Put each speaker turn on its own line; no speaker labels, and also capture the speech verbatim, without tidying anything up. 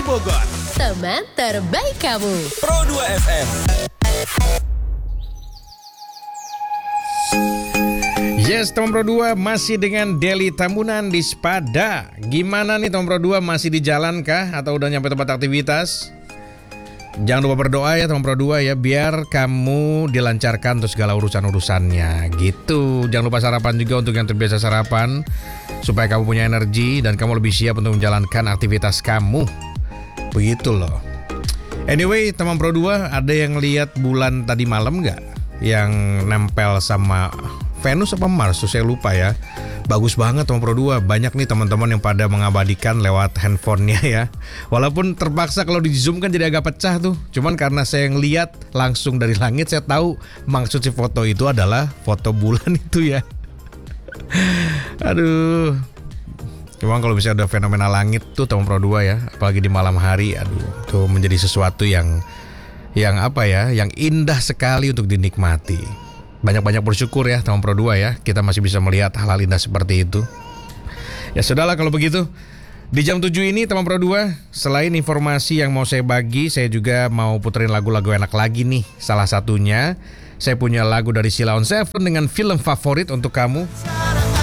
Bogor.
Teman terbaik kamu.
Pro dua F M.
Yes, teman Pro dua masih dengan Deli Tambunan di Spada. Gimana nih teman Pro dua, masih di jalan kah atau udah nyampe tempat aktivitas? Jangan lupa berdoa ya teman Pro dua ya, biar kamu dilancarkan untuk segala urusan-urusannya gitu. Jangan lupa sarapan juga untuk yang terbiasa sarapan, supaya kamu punya energi dan kamu lebih siap untuk menjalankan aktivitas kamu. Begitu loh. Anyway, teman Pro dua, ada yang lihat bulan tadi malam nggak? Yang nempel sama Venus apa Mars, saya lupa ya. Bagus banget teman Pro dua. Banyak nih teman-teman yang pada mengabadikan lewat handphonenya ya. Walaupun terpaksa kalau di zoom kan jadi agak pecah tuh. Cuman karena saya ngeliat langsung dari langit, saya tahu maksud si foto itu adalah foto bulan itu ya. Aduh. Cuman kalau misalnya ada fenomena langit tuh teman Pro dua ya, apalagi di malam hari, aduh, itu menjadi sesuatu yang yang apa ya, yang indah sekali untuk dinikmati. Banyak-banyak bersyukur ya teman Pro dua ya, kita masih bisa melihat hal-hal indah seperti itu. Ya sudahlah kalau begitu. Di jam tujuh ini teman Pro dua, selain informasi yang mau saya bagi, saya juga mau puterin lagu-lagu enak lagi nih. Salah satunya, saya punya lagu dari Sheila on Seven dengan film favorit untuk kamu.